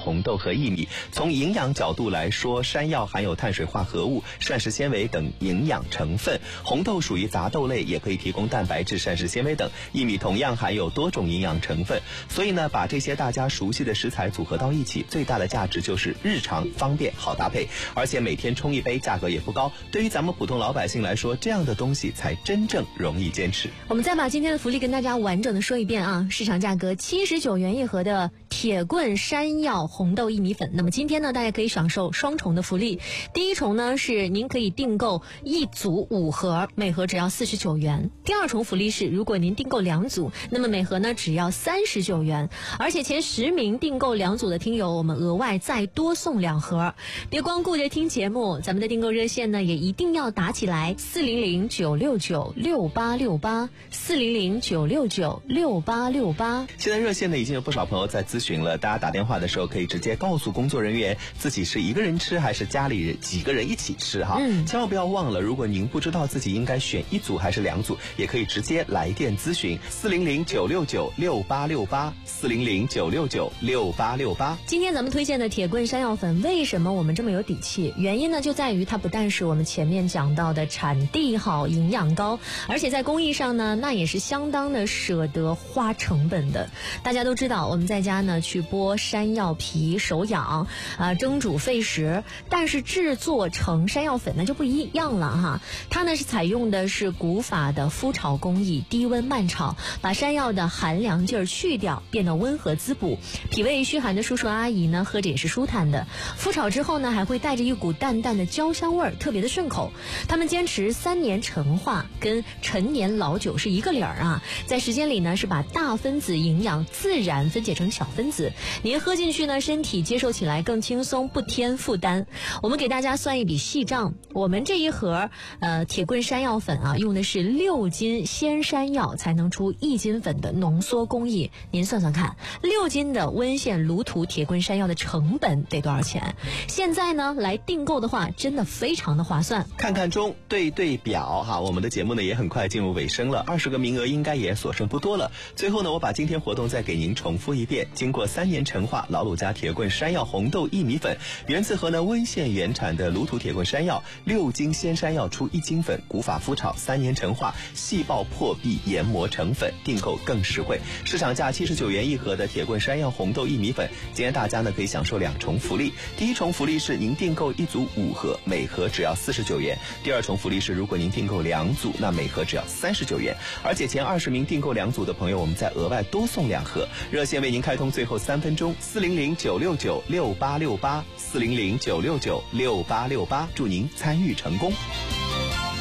红豆和薏米。从营养角度来说，山药含有碳水化合物、膳食纤维等营养成分，红豆属于杂豆类，也可以提供蛋白质、膳食纤维等，薏米同样含有多种营养成分。所以呢，把这些大家熟悉的食材组合到一起，最大的价值就是日常方便好搭配，而且每天冲一杯价格也不高，对于咱们普通老百姓来说，这样的东西才真正容易坚持。 我们再把今天的福利跟大家完整的说一遍啊，市场价格79元一盒的铁棍山药红豆薏米粉。那么今天呢，大家可以享受双重的福利。第一重呢是您可以订购一组5盒，每盒只要49元。第二重福利是，如果您订购2组，那么每盒呢只要39元。而且前10名订购2组的听友，我们额外再多送2盒。别光顾着听节目，咱们的订购热线呢也一定要打起来，400-969-6868 400-969-6868。 现在热线呢已经有不少朋友在咨询了，大家打电话的时候可以直接告诉工作人员自己是一个人吃还是家里人几个人一起吃哈。千万不要忘了，如果您不知道自己应该选1组还是2组，也可以直接来电咨询400-969-6868 400-969-6868。 今天咱们推荐的铁棍山药粉，为什么我们这么有底气？原因呢就在于它不但是我们前面讲到的产地好、营养高，而且在工艺上呢，那也是相当的舍得花成本的。大家都知道，我们在家呢去剥山药皮手痒蒸煮费时，但是制作成山药粉那就不一样了哈。它呢是采用的是古法的麸炒工艺，低温慢炒，把山药的寒凉劲儿去掉，变得温和滋补。脾胃虚寒的叔叔阿姨呢喝着也是舒坦的。麸炒之后呢，还会带着一股淡淡的焦香味儿，特别的顺口。他们坚持3年陈化，跟陈年老酒是一个理儿啊。在时间里呢，是把大分子营养自然分解成小分子，您喝进去呢，身体接受起来更轻松，不添负担。我们给大家算一笔细账，我们这一盒铁棍山药粉啊，用的是6斤鲜山药才能出1斤粉的浓缩工艺。您算算看，6斤的温县卤土铁棍山药的成本得多少钱？现在呢来订购的话，真的非常的划算。 看看钟，对表哈，我们的节目呢也很快进入尾声了，20个名额应该也所剩不多了。最后呢，我把今天活动再给您重复一遍：经过3年陈化，老鲁家铁棍山药红豆薏米粉，源自河南温县原产的卤土铁棍山药，6斤鲜山药出1斤粉，古法麸炒3年陈化，细爆破壁研磨成粉，订购更实惠。市场价79元一盒的铁棍山药红豆薏米粉，今天大家呢可以享受2重福利。第一重福利是您订购1组5盒，每盒只要49元；第二重福利是如果您订购2组，那每盒只要39元。而且前20名订购2组的朋友，我们再额外多送2盒。热线为您开通最后3分钟，400-969-6868 400-969-6868，祝您参与成功。